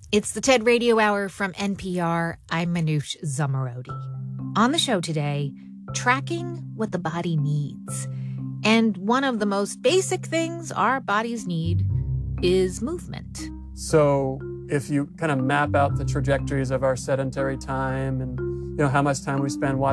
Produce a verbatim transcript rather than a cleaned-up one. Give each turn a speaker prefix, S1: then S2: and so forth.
S1: It's the TED Radio Hour from N P R. I'm Manoush Zomorodi. On the show today, tracking what the body needs. And one of the most basic things our bodies need is movement.
S2: So if you kind of map out the trajectories of our sedentary time and, you know, how much time we spend watching